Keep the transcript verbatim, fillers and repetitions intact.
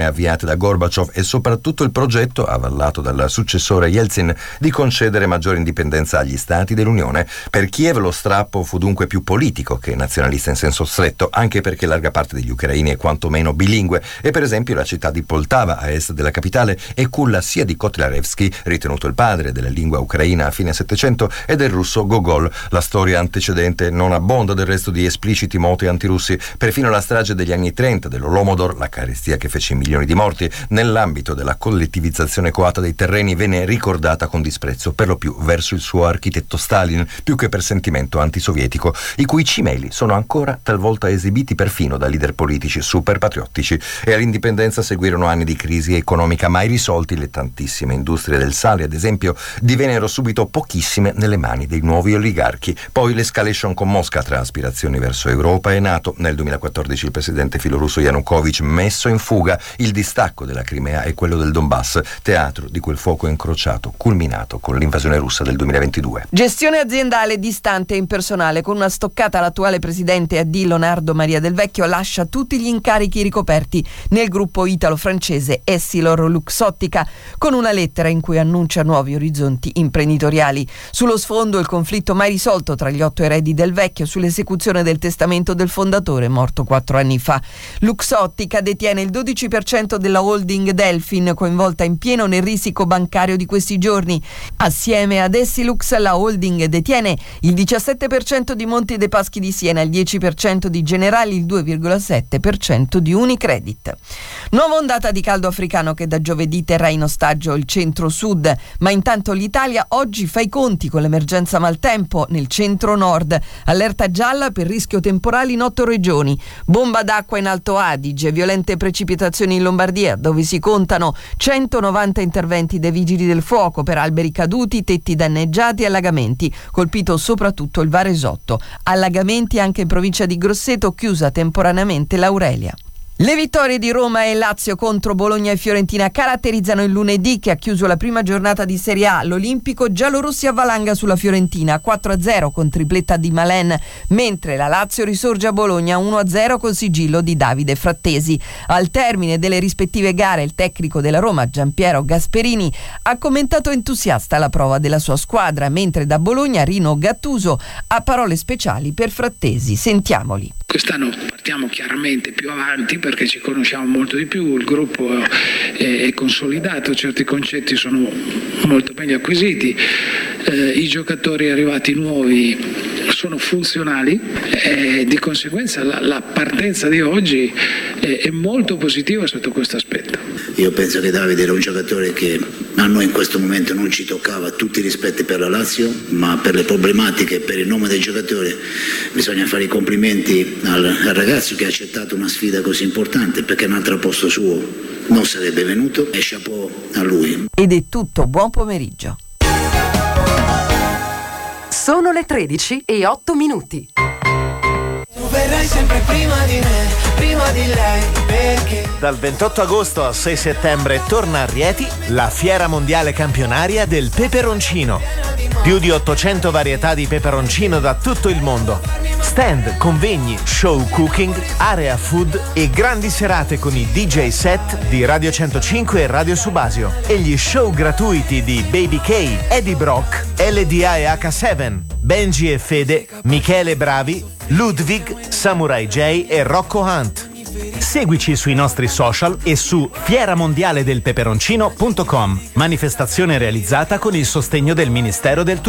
avviate da Gorbaciov e soprattutto il progetto, avallato dal successore Yeltsin, di concedere maggiore indipendenza agli stati dell'Unione. Per Kiev lo strappo fu dunque più politico che nazionalista in senso stretto, anche perché larga parte degli ucraini è quantomeno bilingue e per esempio la città di Poltava, a est della capitale, è culla sia di Kotlяревskij, ritenuto il padre della lingua ucraina a fine Settecento, e del russo Gogol. La storia antecedente non abbonda del resto di espliciti moti antirussi. Perfino la strage degli anni trenta dell'Holodomor, la carestia che fece milioni di morti, nell'ambito della collettivizzazione coata dei terreni, venne ricordata con disprezzo, per lo più verso il suo architetto Stalin, più che per sentimento antisovietico, i cui cimeli sono ancora talvolta esibiti perfino da leader politici super patriottici. E all'indipendenza seguirono anni di crisi economica mai risolti. Le tantissime industrie del sale, ad esempio, divennero subito pochissime nelle mani dei nuovi oligarchi. Poi l'escalation con Mosca tra aspirazioni verso Europa e NATO. Nel duemilaquattordici il presidente filorusso Yanukovych messo in fuga, il distacco della Crimea e quello del Donbass, teatro di quel fuoco incrociato culminato con l'invasione russa del duemilaventidue. Gestione aziendale distante e impersonale. Con una stoccata l'attuale presidente A D Leonardo Maria Del Vecchio lascia tutti gli incarichi ricoperti nel gruppo italo-francese Essilor-Luxottica, con una lettera in cui annuncia nuovi orizzonti imprenditoriali. Sullo sfondo il conflitto mai risolto tra gli otto eredi Del Vecchio sull'esecuzione del testamento del fondatore morto quattro anni fa. Luxottica detiene il dodici per cento della holding Delfin, coinvolta in pieno nel risico bancario di questi giorni. Assieme ad Essilux la holding detiene il diciassette per cento di Monte dei Paschi di Siena, il dieci per cento di Generali, il due virgola sette per cento di Unicredit. Nuova ondata di caldo africano che da giovedì terrà in ostaggio il centro-sud, ma intanto l'Italia oggi fa i conti con l'emergenza maltempo nel centro-nord. Allerta gialla per rischio temporale in otto regioni. Bomba d'acqua in Alto Adige, violente precipitazioni in Lombardia, dove si contano centonovanta interventi dei vigili del fuoco per alberi caduti, tetti danneggiati e allagamenti. Colpito soprattutto il Varesotto. Allagamenti anche in provincia di Grosseto, chiusa temporaneamente l'Aurelia. Le vittorie di Roma e Lazio contro Bologna e Fiorentina caratterizzano il lunedì che ha chiuso la prima giornata di Serie A. L'Olimpico giallorossi avvalanga sulla Fiorentina quattro a zero con tripletta di Malen, mentre la Lazio risorge a Bologna uno a zero col sigillo di Davide Frattesi. Al termine delle rispettive gare il tecnico della Roma Giampiero Gasperini ha commentato entusiasta la prova della sua squadra, mentre da Bologna Rino Gattuso ha parole speciali per Frattesi. Sentiamoli. Quest'anno partiamo chiaramente più avanti perché ci conosciamo molto di più, il gruppo è, è consolidato, certi concetti sono molto meglio acquisiti, eh, i giocatori arrivati nuovi sono funzionali e di conseguenza la, la partenza di oggi è, è molto positiva sotto questo aspetto. Io penso che Davide era un giocatore che a noi in questo momento non ci toccava, tutti i rispetti per la Lazio, ma per le problematiche, per il nome del giocatore bisogna fare i complimenti al, al ragazzo che ha accettato una sfida così importante, perché un altro posto suo non sarebbe venuto, e chapeau a lui. Ed è tutto, buon pomeriggio. Sono le tredici e otto minuti. Tu verrai sempre prima di me, prima di lei, perché dal ventotto agosto al sei settembre torna a Rieti la Fiera Mondiale Campionaria del Peperoncino. Più di ottocento varietà di peperoncino da tutto il mondo. Stand, convegni, show cooking, area food e grandi serate con i D J set di Radio centocinque e Radio Subasio. E gli show gratuiti di Baby K, Eddie Brock, L D A e H sette, Benji e Fede, Michele Bravi, Ludwig, Samurai J e Rocco Hunt. Seguici sui nostri social e su fieramondiale del peperoncino punto com. Manifestazione realizzata con il sostegno del Ministero del Turismo.